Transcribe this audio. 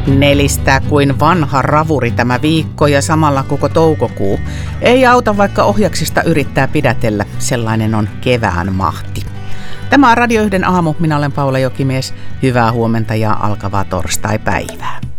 Nelistää kuin vanha ravuri tämä viikko ja samalla koko toukokuu. Ei auta, vaikka ohjaksista yrittää pidätellä, sellainen on kevään mahti. Tämä on Radio 1 aamu, minä olen Paula Jokimies. Hyvää huomenta ja alkavaa torstaipäivää.